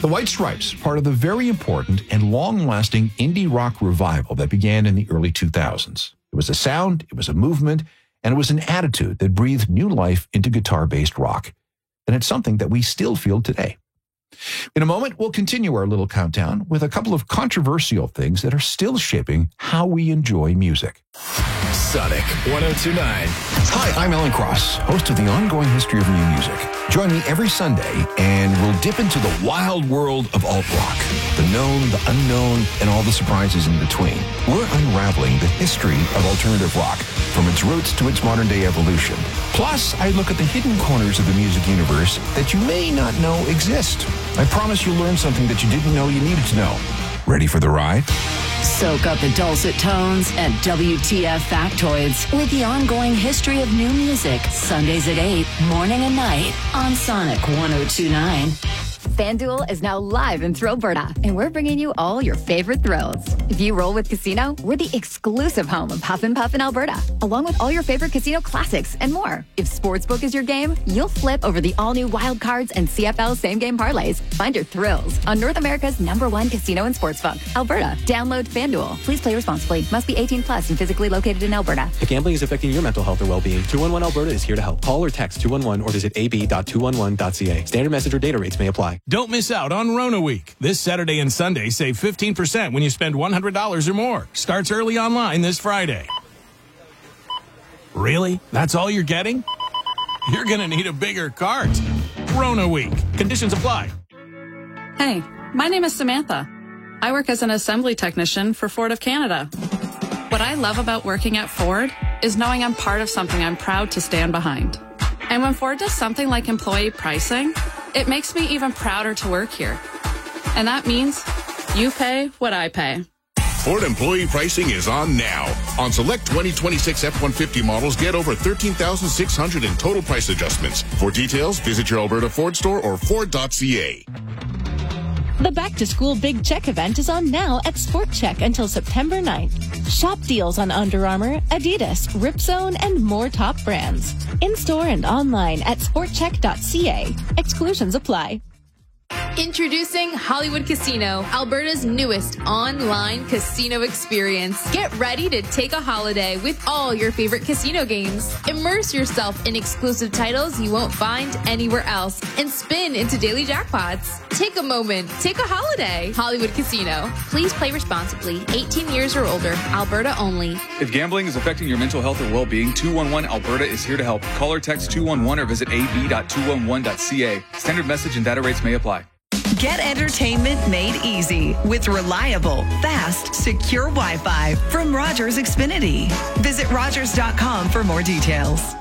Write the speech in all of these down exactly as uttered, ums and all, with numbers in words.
The White Stripes, part of the very important and long-lasting indie rock revival that began in the early two thousands. It was a sound, it was a movement, and it was an attitude that breathed new life into guitar-based rock. And it's something that we still feel today. In a moment, we'll continue our little countdown with a couple of controversial things that are still shaping how we enjoy music. Sonic one oh two point nine. Hi, I'm Alan Cross, host of The Ongoing History of New Music. Join me every Sunday, and we'll dip into the wild world of alt-rock, the known, the unknown, and all the surprises in between. We're unraveling the history of alternative rock, from its roots to its modern-day evolution. Plus, I look at the hidden corners of the music universe that you may not know exist. I promise you'll learn something that you didn't know you needed to know. Ready for the ride? Soak up the dulcet tones and W T F factoids with The Ongoing History of New Music, Sundays at eight, morning and night on Sonic one oh two point nine. FanDuel is now live in Thrillberta, and we're bringing you all your favorite thrills. If you roll with Casino, we're the exclusive home of Huff and Puff in Alberta, along with all your favorite casino classics and more. If Sportsbook is your game, you'll flip over the all-new Wild Cards and C F L same-game parlays. Find your thrills on North America's number one casino and sportsbook, Alberta. Download FanDuel. Please play responsibly. Must be eighteen plus and physically located in Alberta. If gambling is affecting your mental health or well-being, two one one Alberta is here to help. Call or text two one one or visit a b dot two one one dot c a. Standard message or data rates may apply. Don't miss out on Rona Week. This Saturday and Sunday, save fifteen percent when you spend one hundred dollars or more. Starts early online this Friday. Really? That's all you're getting? You're going to need a bigger cart. Rona Week. Conditions apply. Hey, my name is Samantha. I work as an assembly technician for Ford of Canada. What I love about working at Ford is knowing I'm part of something I'm proud to stand behind. And when Ford does something like employee pricing, it makes me even prouder to work here. And that means you pay what I pay. Ford employee pricing is on now. On select twenty twenty-six F one fifty models, get over thirteen thousand six hundred dollars in total price adjustments. For details, visit your Alberta Ford store or Ford dot c a. The Back to School Big Check event is on now at Sport Check until September ninth. Shop deals on Under Armour, Adidas, Ripzone, and more top brands. In-store and online at sport check dot c a. Exclusions apply. Introducing Hollywood Casino, Alberta's newest online casino experience. Get ready to take a holiday with all your favorite casino games. Immerse yourself in exclusive titles you won't find anywhere else and spin into daily jackpots. Take a moment. Take a holiday. Hollywood Casino. Please play responsibly. eighteen years or older. Alberta only. If gambling is affecting your mental health or well-being, two one one Alberta is here to help. Call or text two one one or visit a b dot two one one dot c a. Standard message and data rates may apply. Get entertainment made easy with reliable, fast, secure Wi-Fi from Rogers Xfinity. Visit rogers dot com for more details.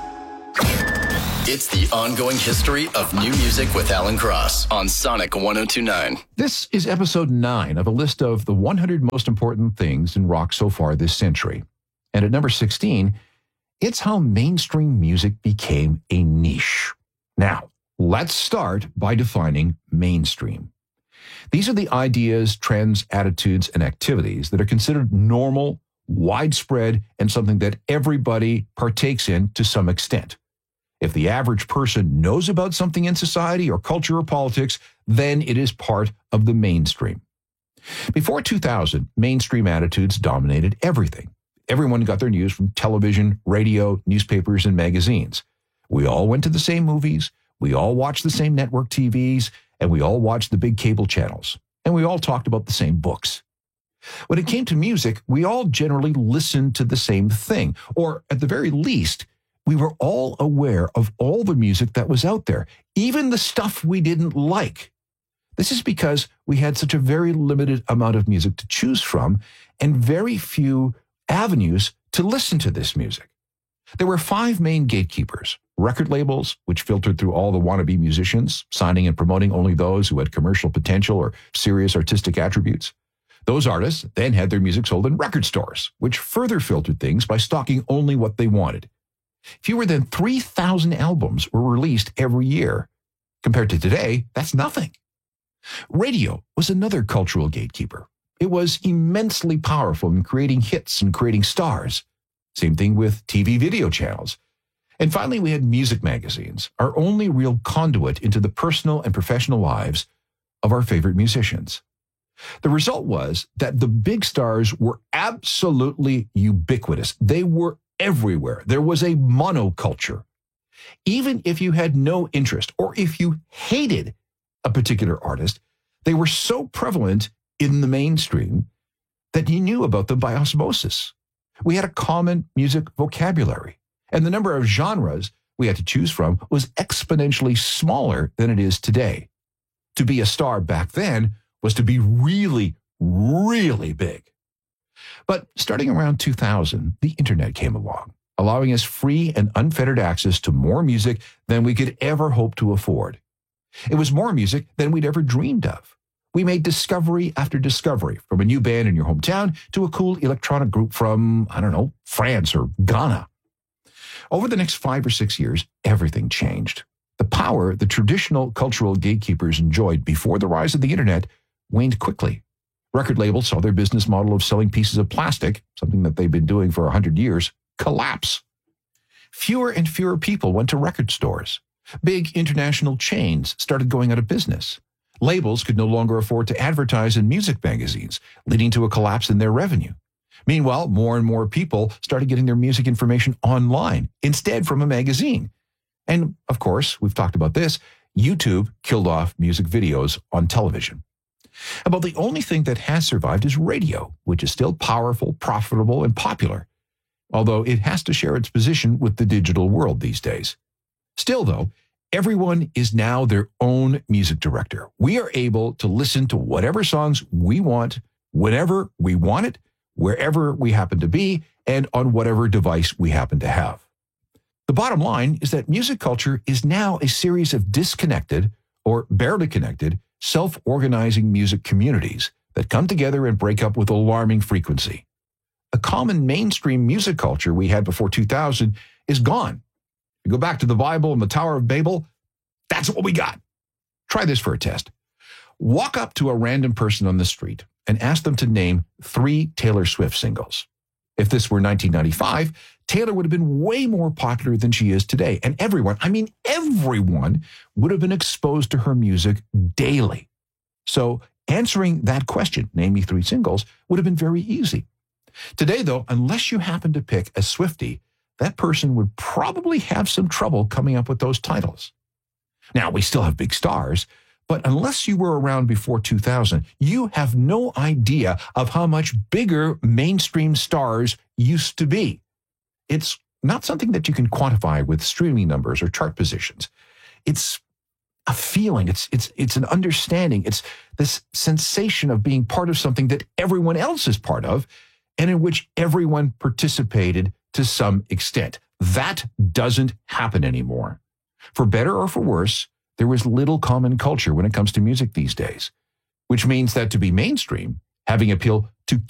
It's the ongoing history of new music with Alan Cross on Sonic one oh two point nine. This is episode nine of a list of the one hundred most important things in rock so far this century. And at number sixteen, it's how mainstream music became a niche. Now, let's start by defining mainstream. These are the ideas, trends, attitudes, and activities that are considered normal, widespread, and something that everybody partakes in to some extent. If the average person knows about something in society or culture or politics, then it is part of the mainstream. Before two thousand, mainstream attitudes dominated everything. Everyone got their news from television, radio, newspapers, and magazines. We all went to the same movies, we all watched the same network T Vs, and we all watched the big cable channels. And we all talked about the same books. When it came to music, we all generally listened to the same thing, or at the very least, we were all aware of all the music that was out there, even the stuff we didn't like. This is because we had such a very limited amount of music to choose from and very few avenues to listen to this music. There were five main gatekeepers: record labels, which filtered through all the wannabe musicians, signing and promoting only those who had commercial potential or serious artistic attributes. Those artists then had their music sold in record stores, which further filtered things by stocking only what they wanted. Fewer than three thousand albums were released every year. Compared to today, that's nothing. Radio was another cultural gatekeeper. It was immensely powerful in creating hits and creating stars. Same thing with T V video channels. And finally, we had music magazines, our only real conduit into the personal and professional lives of our favorite musicians. The result was that the big stars were absolutely ubiquitous. They were everywhere. There was a monoculture. Even if you had no interest or if you hated a particular artist, they were so prevalent in the mainstream that you knew about them by osmosis. We had a common music vocabulary, and the number of genres we had to choose from was exponentially smaller than it is today. To be a star back then was to be really, really big. But starting around two thousand, the internet came along, allowing us free and unfettered access to more music than we could ever hope to afford. It was more music than we'd ever dreamed of. We made discovery after discovery, from a new band in your hometown to a cool electronic group from, I don't know, France or Ghana. Over the next five or six years, everything changed. The power the traditional cultural gatekeepers enjoyed before the rise of the internet waned quickly. Record labels saw their business model of selling pieces of plastic, something that they've been doing for one hundred years, collapse. Fewer and fewer people went to record stores. Big international chains started going out of business. Labels could no longer afford to advertise in music magazines, leading to a collapse in their revenue. Meanwhile, more and more people started getting their music information online instead from a magazine. And, of course, we've talked about this, YouTube killed off music videos on television. About the only thing that has survived is radio, which is still powerful, profitable, and popular, although it has to share its position with the digital world these days. Still, though, everyone is now their own music director. We are able to listen to whatever songs we want, whenever we want it, wherever we happen to be, and on whatever device we happen to have. The bottom line is that music culture is now a series of disconnected, or barely connected, self-organizing music communities that come together and break up with alarming frequency. A common mainstream music culture we had before two thousand is gone. You go back to the Bible and the Tower of Babel, that's what we got. Try this for a test. Walk up to a random person on the street and ask them to name three Taylor Swift singles. If this were nineteen ninety-five, Taylor would have been way more popular than she is today. And everyone, I mean everyone, would have been exposed to her music daily. So answering that question, name me three singles, would have been very easy. Today, though, unless you happen to pick a Swiftie, that person would probably have some trouble coming up with those titles. Now, we still have big stars, but unless you were around before two thousand, you have no idea of how much bigger mainstream stars used to be. It's not something that you can quantify with streaming numbers or chart positions. It's a feeling. It's it's it's an understanding. It's this sensation of being part of something that everyone else is part of, and in which everyone participated to some extent. That doesn't happen anymore. For better or for worse, there is little common culture when it comes to music these days, which means that to be mainstream, having appeal to